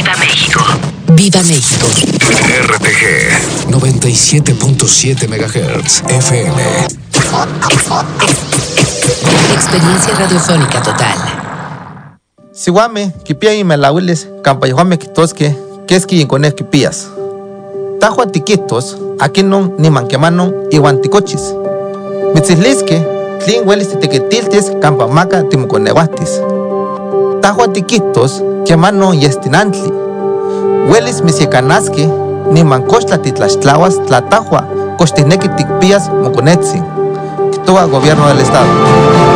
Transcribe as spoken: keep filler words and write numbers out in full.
Viva México. Viva México. R T G noventa y siete punto siete megahertz F M. Experiencia radiofónica total. Siwame, kipia y melawiles, campayohame kitosque, keski y cone kipias. Tajo tiquitos, aquí non ni manquemanon y guanticochis. Mitzislisque, tlin huelis titequetiltis, campamaca timuconeguatis. Tajo tiquitos, quemano y estinantli. Huelis misiecanasque, ni mancochtla titlaxtlahuas, tlatajua, costinequi ticpias moconetzi. Kitoa gobierno del estado.